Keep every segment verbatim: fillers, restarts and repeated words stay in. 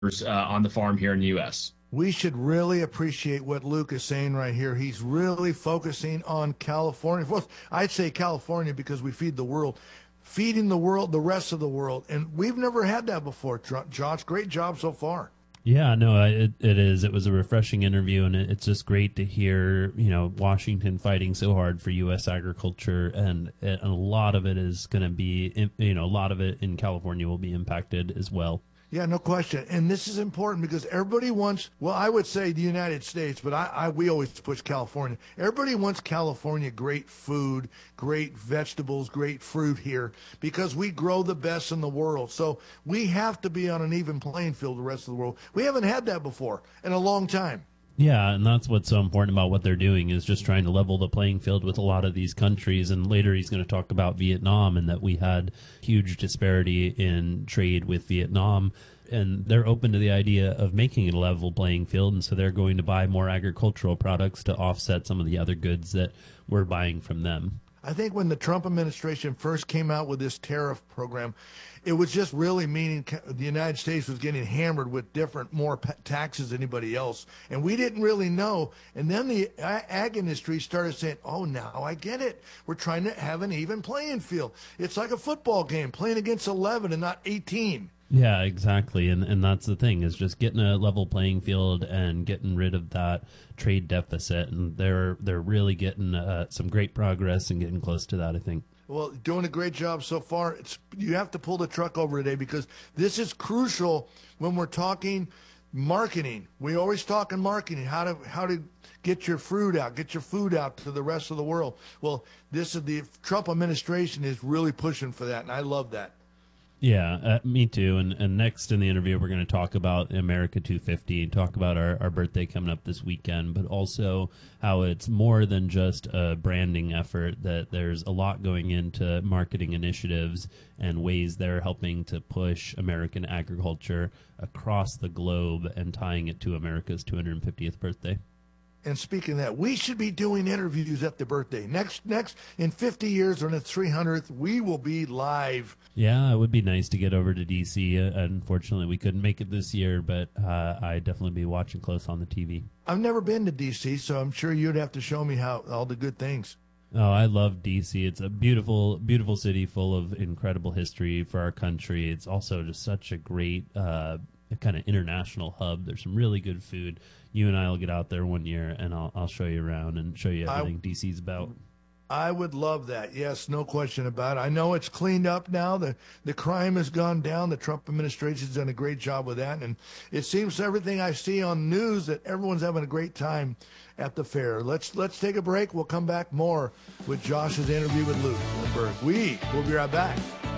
uh, on the farm here in the U S. We should really appreciate what Luke is saying right here. He's really focusing on California. Well, I'd say California because we feed the world, feeding the world, the rest of the world. And we've never had that before. Josh, great job so far. Yeah, no, it it is. It was a refreshing interview, and it's just great to hear, you know, Washington fighting so hard for U S agriculture, and, and a lot of it is going to be, you know, a lot of it in California will be impacted as well. Yeah, no question. And this is important because everybody wants, well, I would say the United States, but I, I we always push California. Everybody wants California great food, great vegetables, great fruit here because we grow the best in the world. So we have to be on an even playing field with the rest of the world. We haven't had that before in a long time. Yeah, and that's what's so important about what they're doing is just trying to level the playing field with a lot of these countries. And later he's going to talk about Vietnam and that we had huge disparity in trade with Vietnam. And they're open to the idea of making it a level playing field. And so they're going to buy more agricultural products to offset some of the other goods that we're buying from them. I think when the Trump administration first came out with this tariff program, it was just really meaning the United States was getting hammered with different, more taxes than anybody else. And we didn't really know. And then the ag industry started saying, oh, now I get it. We're trying to have an even playing field. It's like a football game, playing against eleven and not eighteen. Yeah, exactly. And and that's the thing is just getting a level playing field and getting rid of that trade deficit. And they're they're really getting uh, some great progress and getting close to that, I think. Well, doing a great job so far. It's, you have to pull the truck over today because this is crucial when we're talking marketing. We always talk in marketing, how to how to get your fruit out, get your food out to the rest of the world. Well, this is the Trump administration is really pushing for that, and I love that. Yeah, uh, me too. And, and next in the interview, we're going to talk about America two fifty and talk about our, our birthday coming up this weekend, but also how it's more than just a branding effort, that there's a lot going into marketing initiatives and ways they're helping to push American agriculture across the globe and tying it to America's two hundred fiftieth birthday. And speaking of that, we should be doing interviews at the birthday. Next, next in fifty years or in the three hundredth, we will be live. Yeah, it would be nice to get over to D C. Uh, unfortunately, we couldn't make it this year, but uh, I'd definitely be watching close on the T V. I've never been to D C, so I'm sure you'd have to show me how all the good things. Oh, I love D C. It's a beautiful, beautiful city full of incredible history for our country. It's also just such a great uh, kind of international hub. There's some really good food. You and I will get out there one year, and I'll I'll show you around and show you everything I, D C's about. I would love that. Yes, no question about it. I know it's cleaned up now. The the crime has gone down. The Trump administration's done a great job with that. And it seems everything I see on news that everyone's having a great time at the fair. Let's let's take a break. We'll come back more with Josh's interview with Luke Lindberg. We will be right back.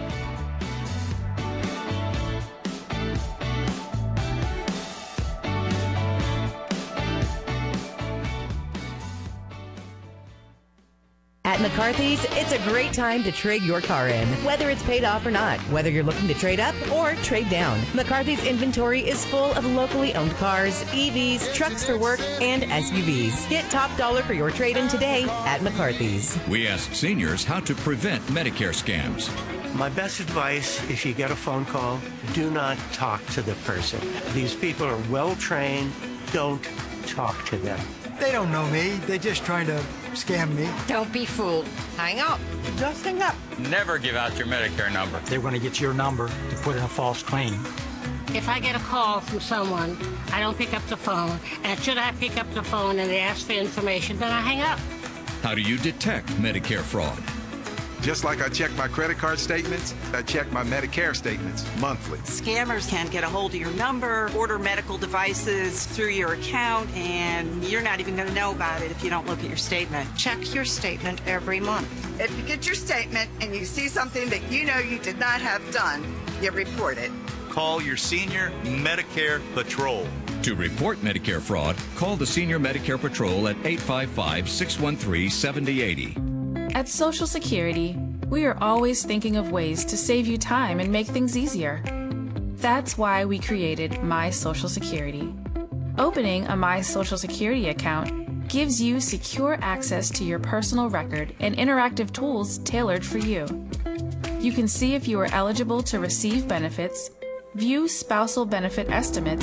At McCarthy's, it's a great time to trade your car in, whether it's paid off or not, whether you're looking to trade up or trade down. McCarthy's inventory is full of locally owned cars, E Vs, trucks for work, and S U Vs. Get top dollar for your trade-in today at McCarthy's. We ask seniors how to prevent Medicare scams. My best advice, if you get a phone call, do not talk to the person. These people are well-trained. Don't talk to them. They don't know me. They're just trying to scam me. Don't be fooled. Hang up. Just hang up. Never give out your Medicare number. They're going to get your number to put in a false claim. If I get a call from someone, I don't pick up the phone. And should I pick up the phone and they ask for information, then I hang up. How do you detect Medicare fraud? Just like I check my credit card statements, I check my Medicare statements monthly. Scammers can get a hold of your number, order medical devices through your account, and you're not even going to know about it if you don't look at your statement. Check your statement every month. If you get your statement and you see something that you know you did not have done, you report it. Call your Senior Medicare Patrol. To report Medicare fraud, call the Senior Medicare Patrol at eight five five, six one three, seven zero eight zero. At Social Security, we are always thinking of ways to save you time and make things easier. That's why we created My Social Security. Opening a My Social Security account gives you secure access to your personal record and interactive tools tailored for you. You can see if you are eligible to receive benefits, View spousal benefit estimates